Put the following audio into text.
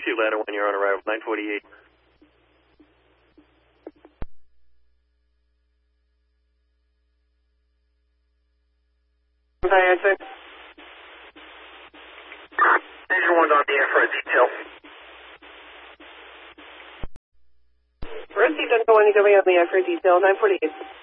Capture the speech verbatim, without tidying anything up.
shoot ladder when you're on arrival, nine forty-eight. Answer. Engine one's on the air for a detail. Received on one, going on the air for detail, nine forty-eight.